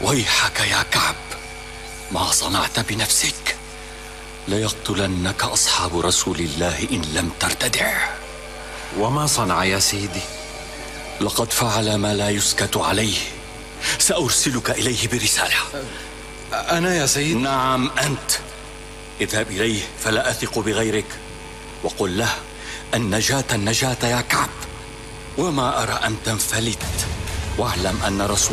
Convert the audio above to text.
ويحك يا كعب، ما صنعت بنفسك؟ ليقتلنك أصحاب رسول الله إن لم ترتدع. وما صنع يا سيدي؟ لقد فعل ما لا يسكت عليه. سأرسلك إليه برسالة. أنا يا سيدي؟ نعم أنت. اذهب إليه فلا أثق بغيرك، وقل له النجاة النجاة يا كعب، وما أرى أن تنفلت، واعلم أن رسول